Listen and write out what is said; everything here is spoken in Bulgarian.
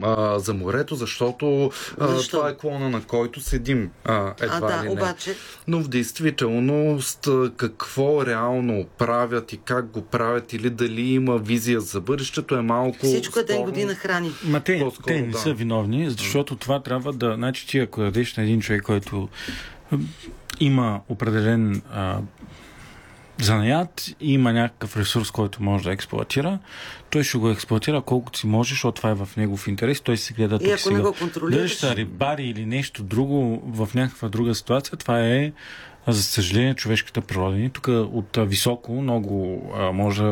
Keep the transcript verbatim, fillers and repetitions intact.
а, за морето, защото а, Защо? това е клона, на който седим а, едва А, да, ли не. обаче... Но в действителност какво реално правят и как го правят или дали има визия за бъдещето е малко Всичко е ден спорно. година храни. Ма те, По-скоро, те не да. са виновни, защото това трябва да... Значи ти, ако дадеш на един човек, който има определен а, занаят и има някакъв ресурс, който може да експлоатира, той ще го експлоатира колкото си може, защото това е в негов интерес, той се гледа тук И ако сега. не го контролираш... Дали ще са рибари или нещо друго в някаква друга ситуация, това е, за съжаление, човешката природа. И тук от високо много а, може